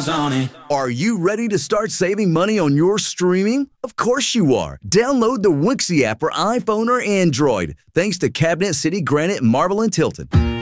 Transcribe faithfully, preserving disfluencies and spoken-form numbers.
stars on it. Are you ready to start saving money on your streaming? Of course you are. Download the Wixie app for iPhone or Android. Thanks to Cabinet City, Granite, Marble, and Tilton.